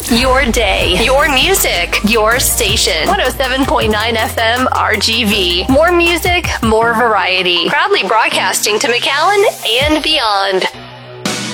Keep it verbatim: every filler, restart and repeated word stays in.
Your day, your music, your station. one oh seven point nine F M R G V. More music, more variety. Proudly broadcasting to McAllen and beyond.